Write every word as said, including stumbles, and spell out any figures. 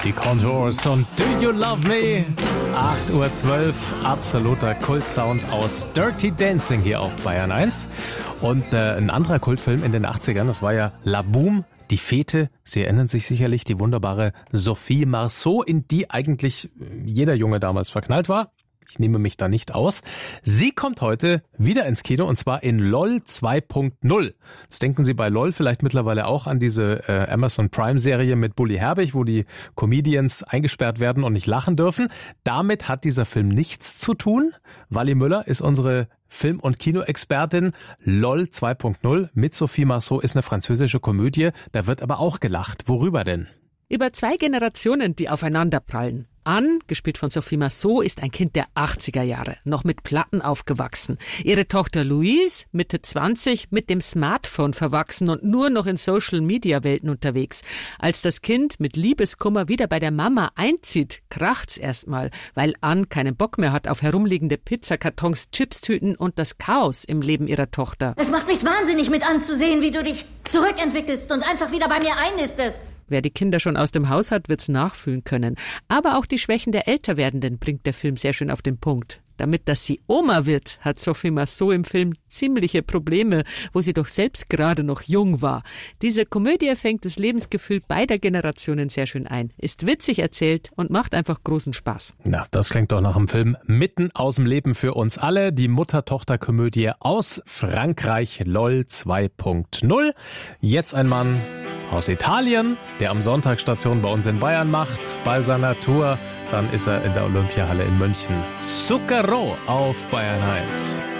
Die Contours und Do You Love Me? acht Uhr zwölf, absoluter Kultsound aus Dirty Dancing hier auf Bayern eins. Und äh, ein anderer Kultfilm in den achtzigern, das war ja La Boum, die Fete. Sie erinnern sich sicherlich, die wunderbare Sophie Marceau, in die eigentlich jeder Junge damals verknallt war. Ich nehme mich da nicht aus. Sie kommt heute wieder ins Kino und zwar in LOL zwei Punkt null. Jetzt denken Sie bei LOL vielleicht mittlerweile auch an diese äh, Amazon Prime Serie mit Bully Herbig, wo die Comedians eingesperrt werden und nicht lachen dürfen. Damit hat dieser Film nichts zu tun. Wally Müller ist unsere Film- und Kinoexpertin. LOL zwei Punkt null mit Sophie Marceau ist eine französische Komödie. Da wird aber auch gelacht. Worüber denn? Über zwei Generationen, die aufeinander prallen. Anne, gespielt von Sophie Marceau, ist ein Kind der achtziger Jahre, noch mit Platten aufgewachsen. Ihre Tochter Louise, Mitte zwanzig, mit dem Smartphone verwachsen und nur noch in Social-Media-Welten unterwegs. Als das Kind mit Liebeskummer wieder bei der Mama einzieht, kracht's erstmal, weil Anne keinen Bock mehr hat auf herumliegende Pizzakartons, Chipstüten und das Chaos im Leben ihrer Tochter. Es macht mich wahnsinnig mit anzusehen, wie du dich zurückentwickelst und einfach wieder bei mir einnistest. Wer die Kinder schon aus dem Haus hat, wird's nachfühlen können. Aber auch die Schwächen der Älterwerdenden bringt der Film sehr schön auf den Punkt. Damit, dass sie Oma wird, hat Sophie Marceau im Film ziemliche Probleme, wo sie doch selbst gerade noch jung war. Diese Komödie fängt das Lebensgefühl beider Generationen sehr schön ein, ist witzig erzählt und macht einfach großen Spaß. Na, das klingt doch nach einem Film mitten aus dem Leben für uns alle. Die Mutter-Tochter-Komödie aus Frankreich, LOL zwei Punkt null. Jetzt ein Mann aus Italien, der am Sonntag Station bei uns in Bayern macht, bei seiner Tour. Dann ist er in der Olympiahalle in München. Zucchero auf Bayern eins.